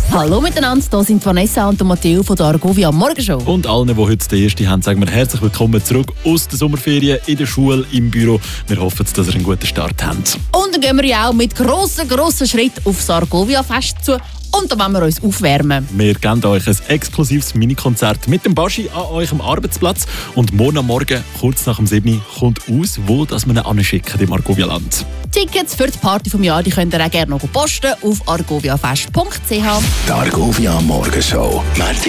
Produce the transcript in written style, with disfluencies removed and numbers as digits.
Hallo miteinander, hier sind Vanessa und Matteo von der Argovia Morgenshow. Und allen, die heute den ersten haben, sagen wir herzlich willkommen zurück aus der Sommerferien, in der Schule, im Büro. Wir hoffen, dass ihr einen guten Start habt. Und dann gehen wir ja auch mit grossen Schritten aufs Argovia-Fest zu. Und da wollen wir uns aufwärmen. Wir geben euch ein exklusives Mini-Konzert mit dem Baschi an eurem Arbeitsplatz. Und morgen am Morgen, kurz nach dem 7. kommt aus, wo das wir ihn anschicken im Argovia-Land. Tickets für die Party vom Jahr die könnt ihr auch gerne noch posten auf argoviafest.ch. Die Argovia Morgenshow. Montag